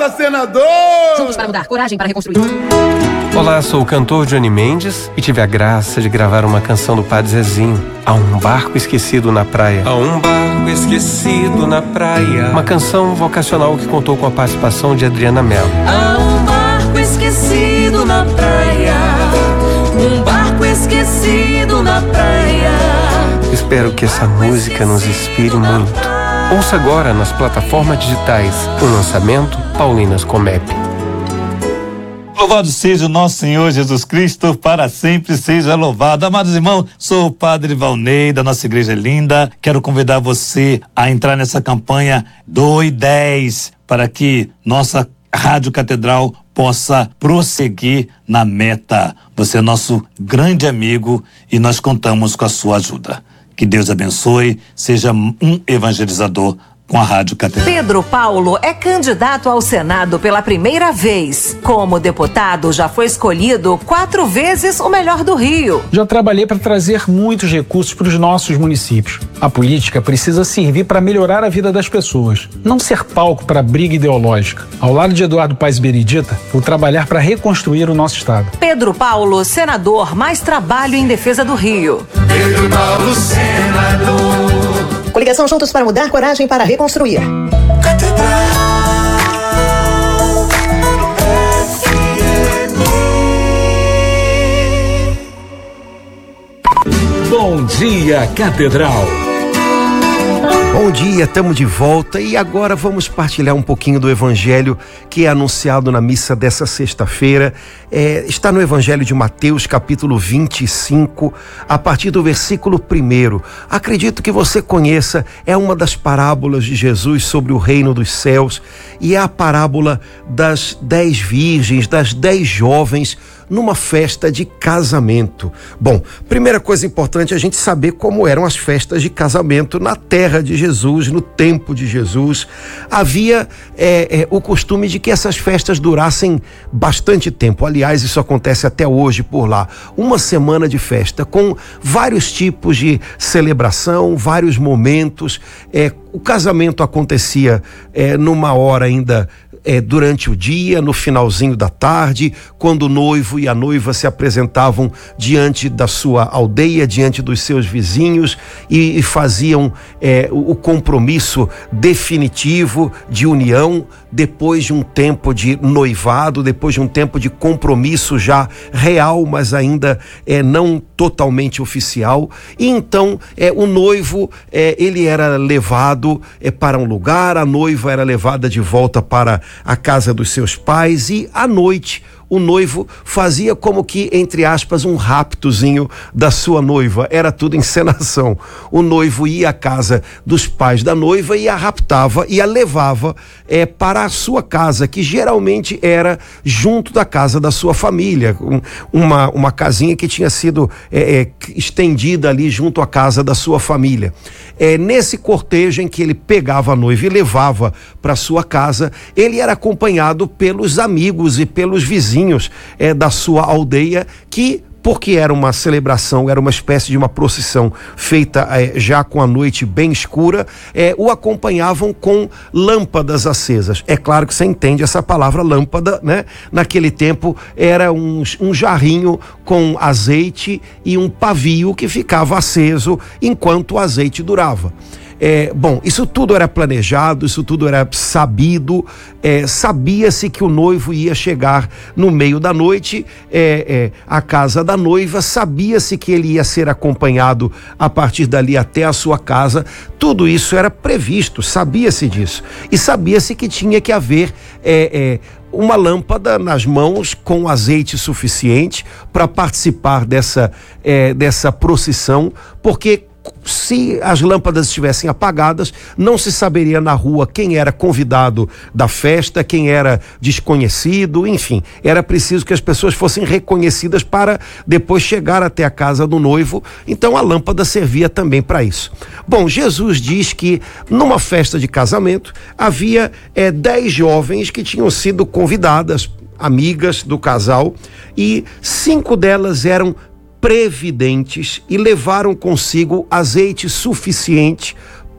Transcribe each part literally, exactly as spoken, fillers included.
Força, senador! Juntos para mudar, coragem para reconstruir. Olá, sou o cantor Johnny Mendes e tive a graça de gravar uma canção do Padre Zezinho, Há um barco esquecido na praia. Há um barco esquecido na praia. Uma canção vocacional que contou com a participação de Adriana Mello. Há um barco esquecido na praia. Um barco esquecido na praia. Espero que essa música nos inspire muito. Ouça agora nas plataformas digitais o lançamento Paulinas Comep. Louvado seja o nosso Senhor Jesus Cristo, para sempre seja louvado. Amados irmãos, sou o Padre Valnei, da nossa igreja linda. Quero convidar você a entrar nessa campanha Doe dez, para que nossa Rádio Catedral possa prosseguir na meta. Você é nosso grande amigo e nós contamos com a sua ajuda. Que Deus abençoe, seja um evangelizador com a Rádio Catedral. Pedro Paulo é candidato ao Senado pela primeira vez. Como deputado, já foi escolhido quatro vezes o melhor do Rio. Já trabalhei para trazer muitos recursos para os nossos municípios. A política precisa servir para melhorar a vida das pessoas, não ser palco para briga ideológica. Ao lado de Eduardo Paes Benedita, vou trabalhar para reconstruir o nosso estado. Pedro Paulo, senador, mais trabalho em defesa do Rio. Pedro Paulo, senador. Coligação Juntos para Mudar, coragem para reconstruir. Catedral F M. Bom dia, Catedral. Bom dia, estamos de volta e agora vamos partilhar um pouquinho do Evangelho que é anunciado na missa dessa sexta-feira. É, está no Evangelho de Mateus, capítulo vinte e cinco, a partir do versículo primeiro. Acredito que você conheça, é uma das parábolas de Jesus sobre o reino dos céus e é a parábola das dez virgens, das dez jovens, numa festa de casamento. Bom, primeira coisa importante é a gente saber como eram as festas de casamento na terra de Jesus, no tempo de Jesus. Havia é, é, o costume de que essas festas durassem bastante tempo. Aliás, isso acontece até hoje por lá. Uma semana de festa com vários tipos de celebração, vários momentos. É, o casamento acontecia é, numa hora ainda É, durante o dia, no finalzinho da tarde, quando o noivo e a noiva se apresentavam diante da sua aldeia, diante dos seus vizinhos e, e faziam é, o, o compromisso definitivo de união depois de um tempo de noivado, depois de um tempo de compromisso já real, mas ainda é, não totalmente oficial. E então é, o noivo é, ele era levado é, para um lugar, a noiva era levada de volta para a casa dos seus pais e à noite o noivo fazia como que, entre aspas, um raptozinho da sua noiva. Era tudo encenação. O noivo ia à casa dos pais da noiva e a raptava e a levava é, para a sua casa, que geralmente era junto da casa da sua família. Um, uma, uma casinha que tinha sido é, é, estendida ali junto à casa da sua família. É, nesse cortejo em que ele pegava a noiva e levava para sua casa, ele era acompanhado pelos amigos e pelos vizinhos É, da sua aldeia, que, porque era uma celebração, era uma espécie de uma procissão feita é, já com a noite bem escura, é, o acompanhavam com lâmpadas acesas. É claro que você entende essa palavra lâmpada, né? Naquele tempo era um, um jarrinho com azeite e um pavio que ficava aceso enquanto o azeite durava. É, bom, isso tudo era planejado, isso tudo era sabido, é, sabia-se que o noivo ia chegar no meio da noite é, é, à casa da noiva, sabia-se que ele ia ser acompanhado a partir dali até a sua casa. Tudo isso era previsto, sabia-se disso e sabia-se que tinha que haver é, é, uma lâmpada nas mãos com azeite suficiente para participar dessa, é, dessa procissão, porque se as lâmpadas estivessem apagadas, não se saberia na rua quem era convidado da festa, quem era desconhecido, enfim, era preciso que as pessoas fossem reconhecidas para depois chegar até a casa do noivo. Então a lâmpada servia também para isso. Bom, Jesus diz que numa festa de casamento havia é, dez jovens que tinham sido convidadas, amigas do casal, e cinco delas eram previdentes e levaram consigo azeite suficiente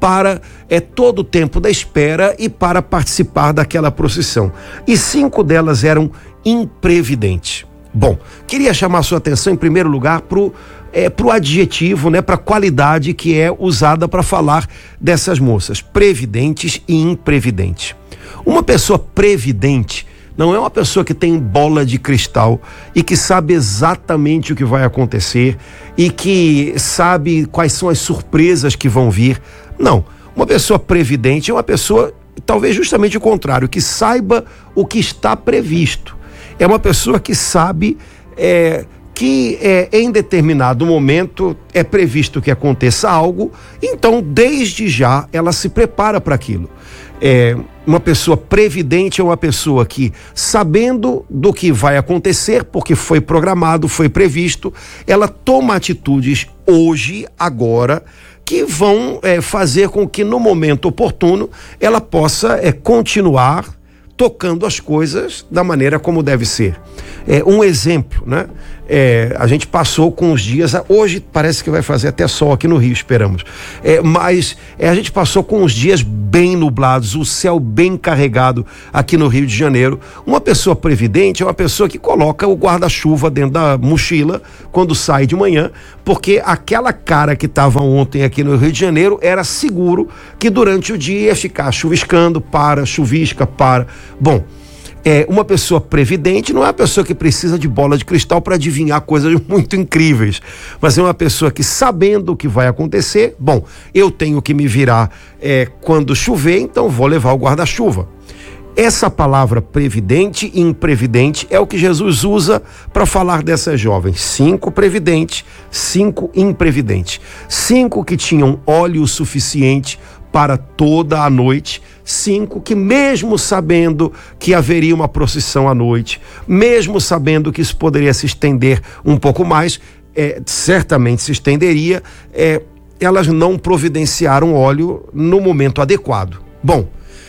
para é, todo o tempo da espera e para participar daquela procissão. E cinco delas eram imprevidentes. Bom, queria chamar a sua atenção em primeiro lugar pro é, pro adjetivo, né, para a qualidade que é usada para falar dessas moças, previdentes e imprevidentes. Uma pessoa previdente não é uma pessoa que tem bola de cristal e que sabe exatamente o que vai acontecer e que sabe quais são as surpresas que vão vir. Não, uma pessoa previdente é uma pessoa, talvez justamente o contrário, que saiba o que está previsto. É uma pessoa que sabe é, que é, em determinado momento é previsto que aconteça algo, então desde já ela se prepara para aquilo. É, uma pessoa previdente é uma pessoa que, sabendo do que vai acontecer, porque foi programado, foi previsto, ela toma atitudes hoje, agora, que vão é, fazer com que no momento oportuno ela possa é, continuar tocando as coisas da maneira como deve ser. É, um exemplo, né? É, a gente passou com os dias, hoje parece que vai fazer até sol aqui no Rio, esperamos, é, mas é, a gente passou com os dias bem nublados, o céu bem carregado aqui no Rio de Janeiro. Uma pessoa previdente é uma pessoa que coloca o guarda-chuva dentro da mochila quando sai de manhã, porque aquela cara que estava ontem aqui no Rio de Janeiro era seguro que durante o dia ia ficar chuviscando, para, chuvisca, para. Bom, É, uma pessoa previdente não é uma pessoa que precisa de bola de cristal para adivinhar coisas muito incríveis, mas é uma pessoa que, sabendo o que vai acontecer, bom, eu tenho que me virar é, quando chover, então vou levar o guarda-chuva. Essa palavra previdente e imprevidente é o que Jesus usa para falar dessas jovens. Cinco previdentes, cinco imprevidentes. Cinco que tinham óleo suficiente para toda a noite, cinco que, mesmo sabendo que haveria uma procissão à noite, mesmo sabendo que isso poderia se estender um pouco mais, é, certamente se estenderia, é, elas não providenciaram óleo no momento adequado. Bom,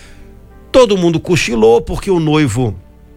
todo mundo cochilou porque o noivo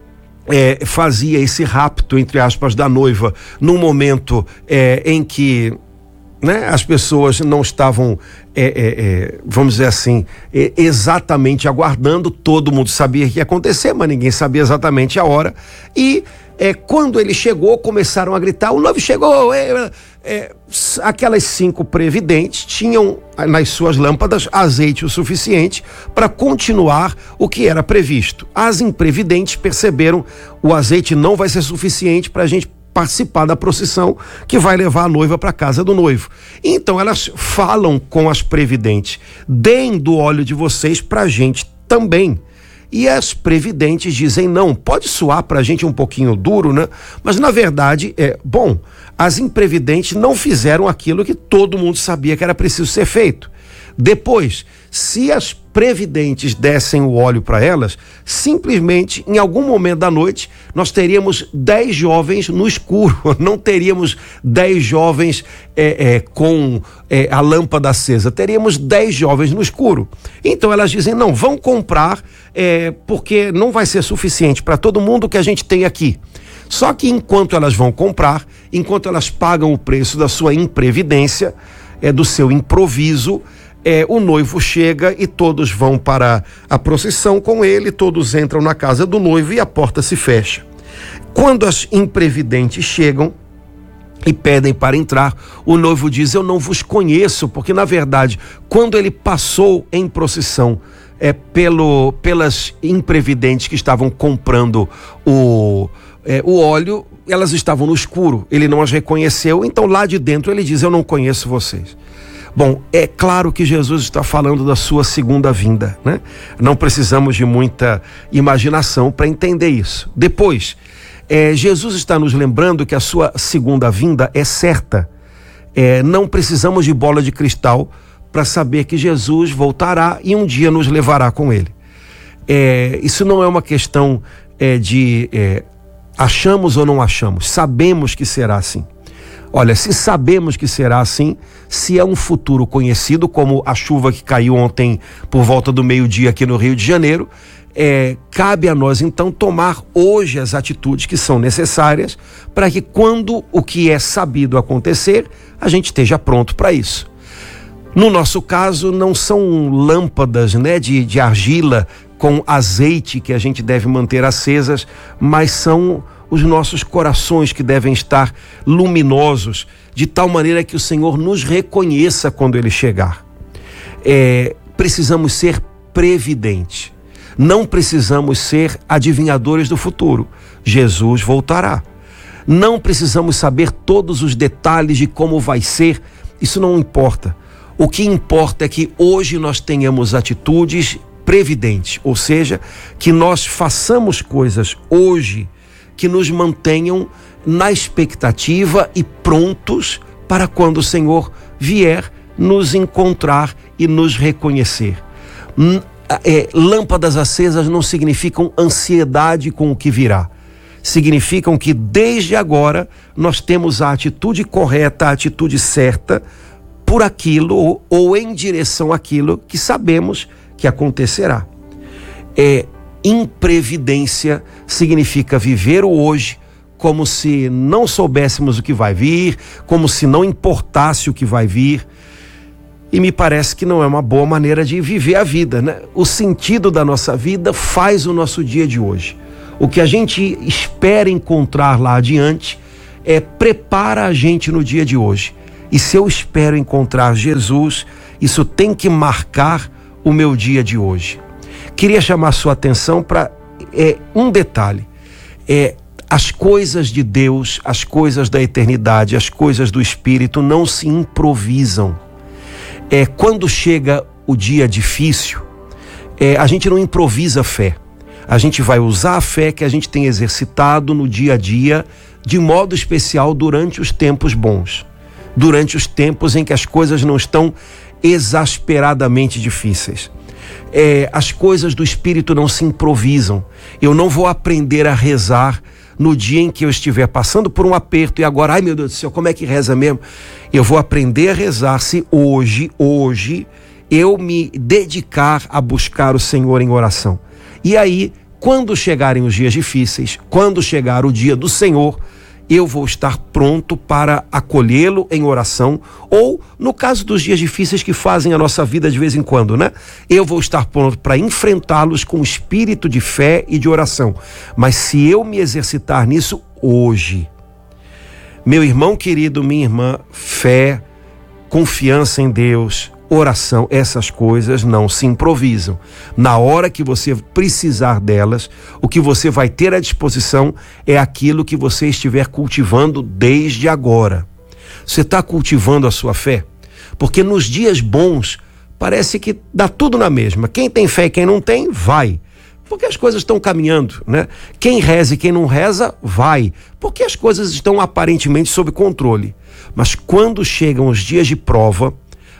é, fazia esse rapto, entre aspas, da noiva num momento é, em que, né, as pessoas não estavam, é, é, é, vamos dizer assim, é, exatamente aguardando. Todo mundo sabia que ia acontecer, mas ninguém sabia exatamente a hora. E é, quando ele chegou, começaram a gritar: o noivo chegou! É, é, aquelas cinco previdentes tinham nas suas lâmpadas azeite o suficiente para continuar o que era previsto. As imprevidentes perceberam: o azeite não vai ser suficiente para a gente participar da procissão que vai levar a noiva para casa do noivo. Então elas falam com as previdentes: deem do óleo de vocês para a gente também. E as previdentes dizem: não, pode soar para a gente um pouquinho duro, né? Mas na verdade, é bom, as imprevidentes não fizeram aquilo que todo mundo sabia que era preciso ser feito. Depois, se as previdentes dessem o óleo para elas, simplesmente em algum momento da noite nós teríamos dez jovens no escuro, não teríamos dez jovens é, é, com é, a lâmpada acesa, teríamos dez jovens no escuro. Então elas dizem: não, vão comprar é, porque não vai ser suficiente para todo mundo que a gente tem aqui. Só que enquanto elas vão comprar, enquanto elas pagam o preço da sua imprevidência, é, do seu improviso, É, o noivo chega e todos vão para a procissão com ele, todos entram na casa do noivo e a porta se fecha. Quando as imprevidentes chegam e pedem para entrar, o noivo diz: eu não vos conheço, porque na verdade, quando ele passou em procissão é, pelo, pelas imprevidentes que estavam comprando o, é, o óleo, elas estavam no escuro, ele não as reconheceu, então lá de dentro ele diz: eu não conheço vocês. Bom, é claro que Jesus está falando da sua segunda vinda, né? Não precisamos de muita imaginação para entender isso. Depois, é, Jesus está nos lembrando que a sua segunda vinda é certa. É, não precisamos de bola de cristal para saber que Jesus voltará e um dia nos levará com ele. É, isso não é uma questão é, de é, achamos ou não achamos, sabemos que será assim. Olha, se sabemos que será assim, se é um futuro conhecido, como a chuva que caiu ontem por volta do meio-dia aqui no Rio de Janeiro, é, cabe a nós então tomar hoje as atitudes que são necessárias para que, quando o que é sabido acontecer, a gente esteja pronto para isso. No nosso caso, não são lâmpadas, né, de, de argila com azeite que a gente deve manter acesas, mas são os nossos corações que devem estar luminosos, de tal maneira que o Senhor nos reconheça quando Ele chegar. É, precisamos ser previdentes, não precisamos ser adivinhadores do futuro. Jesus voltará. Não precisamos saber todos os detalhes de como vai ser, isso não importa. O que importa é que hoje nós tenhamos atitudes previdentes, ou seja, que nós façamos coisas hoje que nos mantenham na expectativa e prontos para quando o Senhor vier nos encontrar e nos reconhecer. É, lâmpadas acesas não significam ansiedade com o que virá. Significam que desde agora nós temos a atitude correta, a atitude certa por aquilo ou, ou em direção àquilo que sabemos que acontecerá. É, imprevidência significa viver o hoje como se não soubéssemos o que vai vir, como se não importasse o que vai vir. E me parece que não é uma boa maneira de viver a vida, né? O sentido da nossa vida faz o nosso dia de hoje. O que a gente espera encontrar lá adiante é prepara a gente no dia de hoje. E se eu espero encontrar Jesus, isso tem que marcar o meu dia de hoje. Queria chamar sua atenção para é, um detalhe. É, as coisas de Deus, as coisas da eternidade, as coisas do Espírito não se improvisam. É, quando chega o dia difícil, é, a gente não improvisa fé. A gente vai usar a fé que a gente tem exercitado no dia a dia, de modo especial durante os tempos bons, durante os tempos em que as coisas não estão exasperadamente difíceis. É, as coisas do Espírito não se improvisam. Eu não vou aprender a rezar no dia em que eu estiver passando por um aperto e agora, ai meu Deus do céu, como é que reza mesmo? Eu vou aprender a rezar se hoje, hoje, eu me dedicar a buscar o Senhor em oração. E aí, quando chegarem os dias difíceis, quando chegar o dia do Senhor, eu vou estar pronto para acolhê-lo em oração, ou no caso dos dias difíceis que fazem a nossa vida de vez em quando, né? Eu vou estar pronto para enfrentá-los com espírito de fé e de oração. Mas se eu me exercitar nisso hoje, meu irmão querido, minha irmã, fé, confiança em Deus, oração, essas coisas não se improvisam. Na hora que você precisar delas, o que você vai ter à disposição é aquilo que você estiver cultivando desde agora. Você está cultivando a sua fé? Porque nos dias bons, parece que dá tudo na mesma. Quem tem fé e quem não tem, vai. Porque as coisas estão caminhando, né? Quem reza e quem não reza, vai. Porque as coisas estão aparentemente sob controle. Mas quando chegam os dias de prova,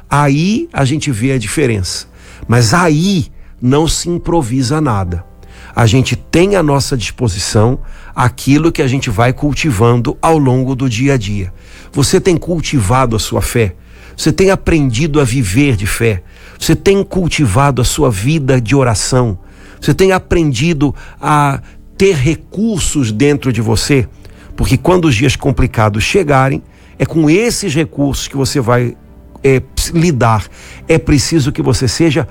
aí a gente vê a diferença. Mas aí não se improvisa nada. A gente tem à nossa disposição aquilo que a gente vai cultivando ao longo do dia a dia. Você tem cultivado a sua fé? Você tem aprendido a viver de fé? Você tem cultivado a sua vida de oração? Você tem aprendido a ter recursos dentro de você? Porque quando os dias complicados chegarem, é com esses recursos que você vai É, lidar. É preciso que você seja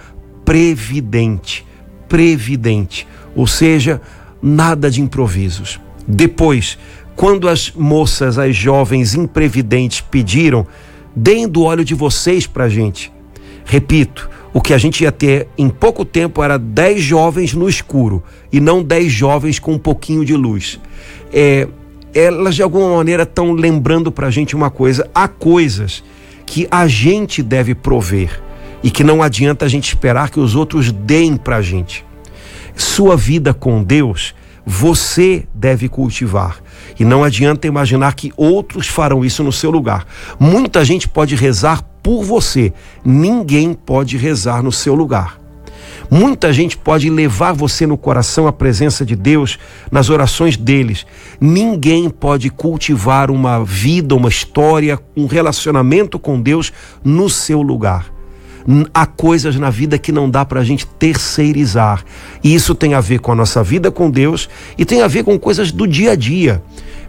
previdente, previdente, ou seja, nada de improvisos. Depois, quando as moças, as jovens imprevidentes pediram, deem do óleo de vocês pra gente. Repito, o que a gente ia ter em pouco tempo era dez jovens no escuro e não dez jovens com um pouquinho de luz. É, elas de alguma maneira estão lembrando pra gente uma coisa: há coisas que a gente deve prover e que não adianta a gente esperar que os outros deem pra gente. Sua vida com Deus, você deve cultivar. E não adianta imaginar que outros farão isso no seu lugar. Muita gente pode rezar por você, ninguém pode rezar no seu lugar. Muita gente pode levar você no coração à presença de Deus, nas orações deles. Ninguém pode cultivar uma vida, uma história, um relacionamento com Deus no seu lugar. Há coisas na vida que não dá para a gente terceirizar. E isso tem a ver com a nossa vida com Deus e tem a ver com coisas do dia a dia.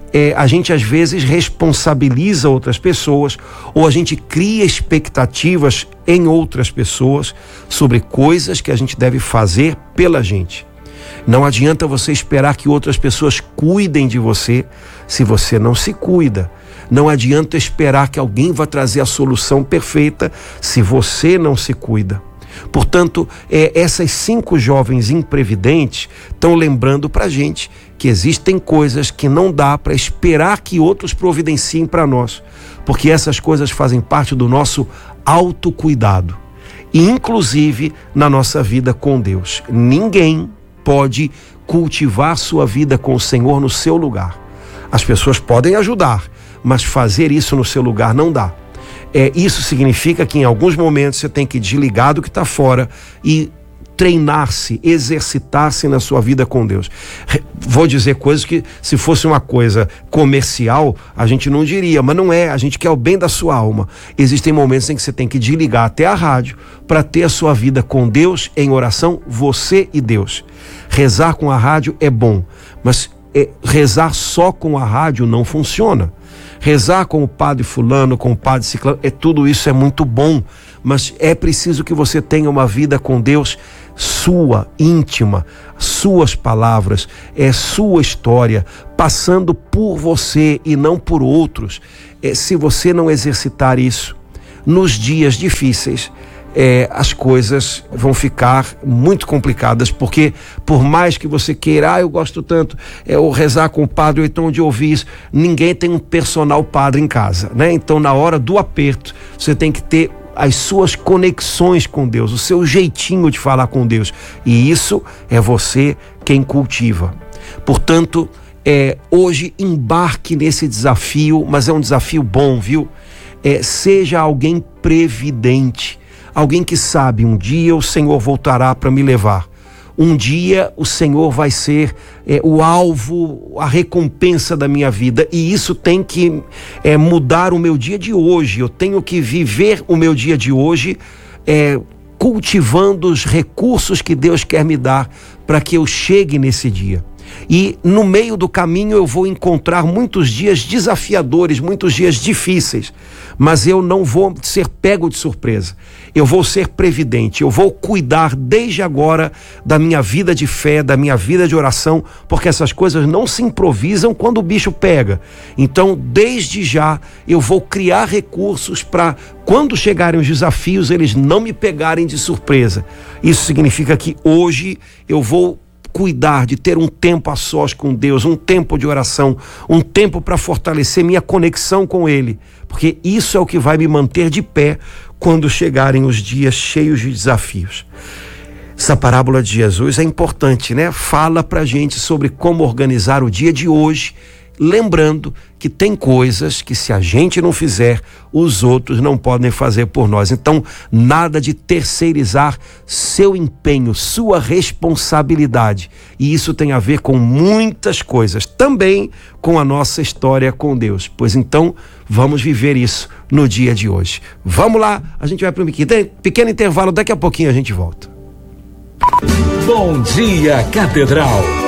é, a gente às vezes responsabiliza outras pessoas ou a gente cria expectativas em outras pessoas sobre coisas que a gente deve fazer pela gente. Não adianta você esperar que outras pessoas cuidem de você se você não se cuida. Não adianta esperar que alguém vá trazer a solução perfeita se você não se cuida. Portanto, é, essas cinco jovens imprevidentes estão lembrando pra gente que existem coisas que não dá para esperar que outros providenciem para nós, porque essas coisas fazem parte do nosso autocuidado, e inclusive na nossa vida com Deus. Ninguém pode cultivar sua vida com o Senhor no seu lugar. As pessoas podem ajudar, mas fazer isso no seu lugar não dá. É, isso significa que em alguns momentos você tem que desligar do que está fora e treinar-se, exercitar-se na sua vida com Deus. Vou dizer coisas que, se fosse uma coisa comercial, a gente não diria, mas não é. A gente quer o bem da sua alma. Existem momentos em que você tem que desligar até a rádio para ter a sua vida com Deus em oração, você e Deus. Rezar com a rádio é bom, mas é, rezar só com a rádio não funciona. Rezar com o padre fulano, com o padre ciclano, é, tudo isso é muito bom, mas é preciso que você tenha uma vida com Deus sua, íntima, suas palavras, é sua história, passando por você e não por outros. É, se você não exercitar isso, nos dias difíceis, É, as coisas vão ficar muito complicadas, porque por mais que você queira, ah, eu gosto tanto, é, ou rezar com o padre, ou então de ouvir isso, ninguém tem um personal padre em casa, né? Então, na hora do aperto, você tem que ter as suas conexões com Deus, o seu jeitinho de falar com Deus, e isso é você quem cultiva. Portanto, é, hoje embarque nesse desafio, mas é um desafio bom, viu? É, seja alguém previdente. Alguém que sabe, um dia o Senhor voltará para me levar. Um dia o Senhor vai ser é, o alvo, a recompensa da minha vida. E isso tem que é, mudar o meu dia de hoje. Eu tenho que viver o meu dia de hoje é, cultivando os recursos que Deus quer me dar para que eu chegue nesse dia. E no meio do caminho eu vou encontrar muitos dias desafiadores, muitos dias difíceis, mas eu não vou ser pego de surpresa. Eu vou ser previdente, eu vou cuidar desde agora da minha vida de fé, da minha vida de oração, porque essas coisas não se improvisam quando o bicho pega. Então, desde já, eu vou criar recursos para, quando chegarem os desafios, eles não me pegarem de surpresa. Isso significa que hoje eu vou cuidar de ter um tempo a sós com Deus, um tempo de oração, um tempo para fortalecer minha conexão com Ele, porque isso é o que vai me manter de pé quando chegarem os dias cheios de desafios. Essa parábola de Jesus é importante, né? Fala pra gente sobre como organizar o dia de hoje, lembrando que tem coisas que, se a gente não fizer, os outros não podem fazer por nós. Então, nada de terceirizar seu empenho, sua responsabilidade. E isso tem a ver com muitas coisas, também com a nossa história com Deus. Pois então, vamos viver isso no dia de hoje. Vamos lá, a gente vai para um pequeno intervalo, daqui a pouquinho a gente volta. Bom dia, Catedral.